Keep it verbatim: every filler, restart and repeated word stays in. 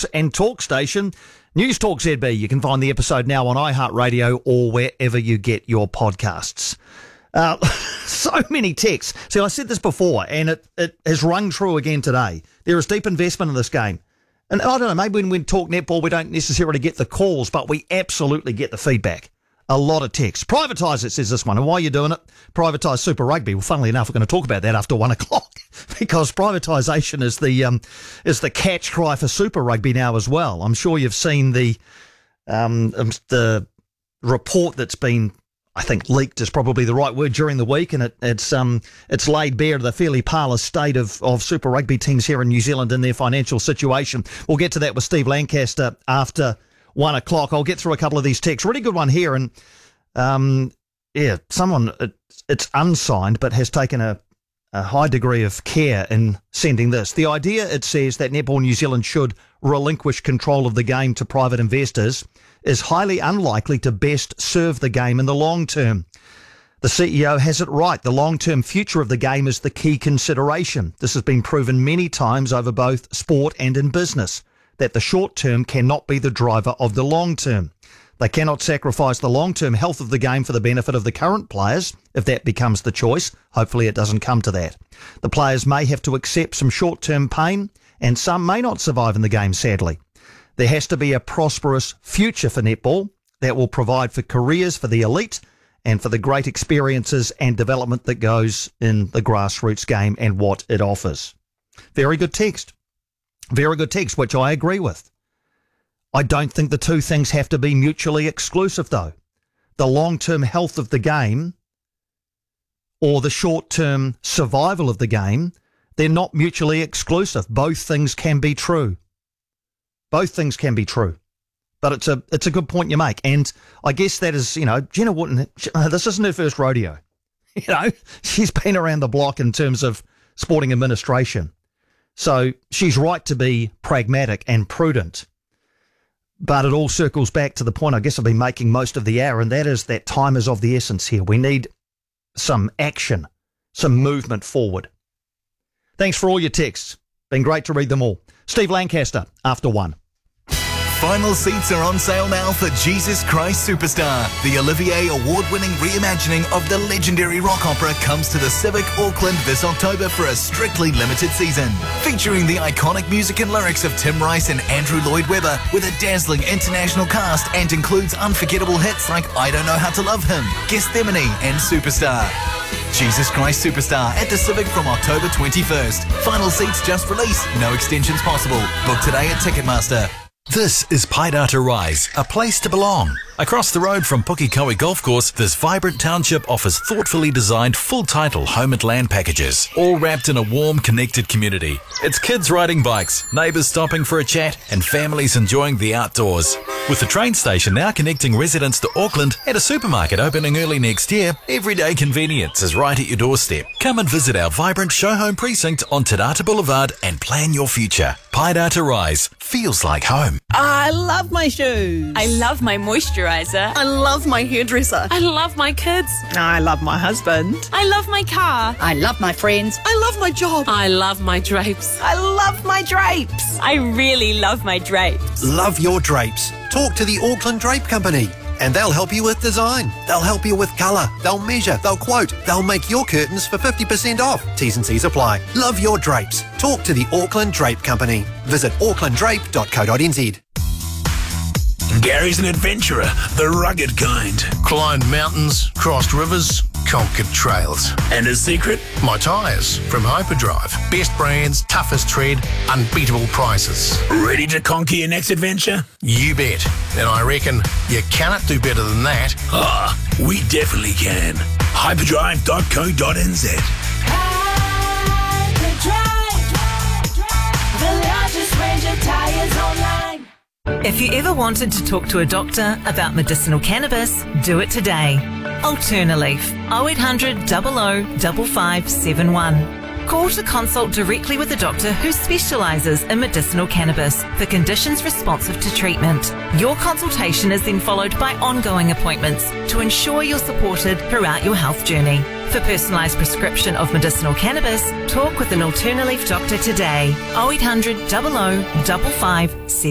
news and talk station, News Talk Z B. You can find the episode now on iHeartRadio or wherever you get your podcasts. Uh, so many texts. See, I said this before, and it, it has rung true again today. There is deep investment in this game. And I don't know, maybe when we talk netball, we don't necessarily get the calls, but we absolutely get the feedback. A lot of text. Privatise it, says this one. And why are you doing it? Privatise Super Rugby. Well, funnily enough, we're going to talk about that after one o'clock because privatisation is the um, is the catch cry for Super Rugby now as well. I'm sure you've seen the um, the report that's been, I think, leaked is probably the right word during the week, and it, it's um it's laid bare the fairly parlous state of, of Super Rugby teams here in New Zealand and their financial situation. We'll get to that with Steve Lancaster after one o'clock. I'll get through a couple of these texts. Really good one here, and um yeah, someone it, it's unsigned but has taken a, a high degree of care in sending this. The idea, it says, that Netball New Zealand should relinquish control of the game to private investors is highly unlikely to best serve the game in the long term. The C E O has it right. The long-term future of the game is the key consideration. This has been proven many times over both sport and in business, that the short term cannot be the driver of the long term. They cannot sacrifice the long-term health of the game for the benefit of the current players, if that becomes the choice. Hopefully it doesn't come to that. The players may have to accept some short-term pain, and some may not survive in the game, sadly. There has to be a prosperous future for netball that will provide for careers for the elite and for the great experiences and development that goes in the grassroots game and what it offers. Very good text. Very good text, which I agree with. I don't think the two things have to be mutually exclusive, though. The long-term health of the game or the short-term survival of the game, they're not mutually exclusive. Both things can be true. Both things can be true. But it's a it's a good point you make. And I guess that is, you know, Jenna Wooten, this isn't her first rodeo. You know, she's been around the block in terms of sporting administration. So she's right to be pragmatic and prudent. But it all circles back to the point I guess I've been making most of the hour, and that is that time is of the essence here. We need some action, some movement forward. Thanks for all your texts. Been great to read them all. Steve Lancaster, after one. Final seats are on sale now for Jesus Christ Superstar. The Olivier Award-winning reimagining of the legendary rock opera comes to the Civic Auckland this October for a strictly limited season. Featuring the iconic music and lyrics of Tim Rice and Andrew Lloyd Webber with a dazzling international cast, and includes unforgettable hits like I Don't Know How to Love Him, Gethsemane and Superstar. Jesus Christ Superstar at the Civic from October twenty-first. Final seats just released. No extensions possible. Book today at Ticketmaster. This is Paidata Rise, a place to belong. Across the road from Pukekohe Golf Course, this vibrant township offers thoughtfully designed full-title home and land packages, all wrapped in a warm, connected community. It's kids riding bikes, neighbours stopping for a chat, and families enjoying the outdoors. With the train station now connecting residents to Auckland and a supermarket opening early next year, everyday convenience is right at your doorstep. Come and visit our vibrant show home precinct on Te Rata Boulevard and plan your future. Paidata Rise feels like home. I love my shoes. I love my moisturiser. I love my hairdresser. I love my kids. I love my husband. I love my car. I love my friends. I love my job. I love my drapes. I love my drapes. I really love my drapes. Love your drapes. Talk to the Auckland Drape Company and they'll help you with design. They'll help you with colour. They'll measure. They'll quote. They'll make your curtains for fifty percent off. T's and C's apply. Love your drapes. Talk to the Auckland Drape Company. Visit auckland drape dot co dot n z. Gary's an adventurer, the rugged kind. Climbed mountains, crossed rivers, conquered trails. And his secret? My tyres from Hyperdrive. Best brands, toughest tread, unbeatable prices. Ready to conquer your next adventure? You bet. And I reckon you cannot do better than that. Ah, we definitely can. hyperdrive dot co dot n z. Hyperdrive, the largest range of tyres online. If you ever wanted to talk to a doctor about medicinal cannabis, do it today. Alternaleaf, oh eight hundred, five oh, five five seven one. Call to consult directly with a doctor who specialises in medicinal cannabis for conditions responsive to treatment. Your consultation is then followed by ongoing appointments to ensure you're supported throughout your health journey. For personalised prescription of medicinal cannabis, talk with an Alternaleaf doctor today. oh eight hundred, five oh, five five seven one.